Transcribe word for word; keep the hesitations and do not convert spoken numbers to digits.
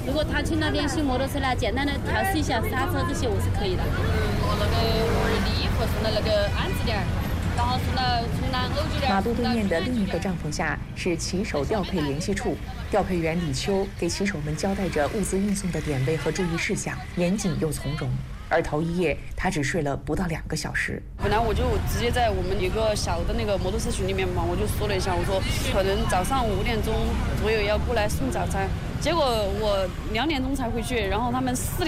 如果他去那边修摩托车啦，简单的调试一下刹车这些，我是可以的。 我那个二里附送到那个安置点，然后送到从南欧酒店。 马路对面的另一个帐篷下是骑手调配联系处，调配员李秋给骑手们交代着物资运送的点位和注意事项，严谨又从容。而头一夜，他只睡了不到两个小时。 本来我就直接在我们一个小的那个摩托车群里面嘛，我就说了一下，我说可能早上五点钟左右要过来送早餐。结果我两点钟才回去，然后他们四点